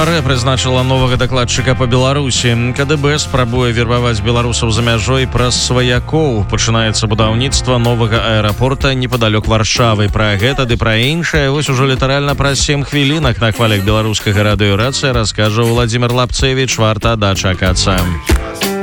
РФ прызначыла новага дакладчыка па Беларусі. КДБ спрабуе вербаваць беларусаў за мяжой праз сваякоў. Пачынаецца будаўніцтва новага аэрапорта непадалёк Варшавы. Пра гэта ды пра іншае вось ужо літаральна праз 7 хвілінак на хвалях беларускага радыёрацыя раскажа Владзімир Лапцевіч. Варта дачакацца.